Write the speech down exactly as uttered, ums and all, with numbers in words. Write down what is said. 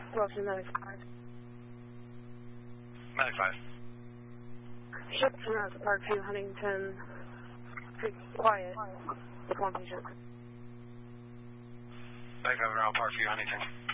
Roger, Medic five. Medic five. Ship to Nurse Parkview, Huntington. Pretty quiet. With one patient. Medic five around Parkview, Huntington.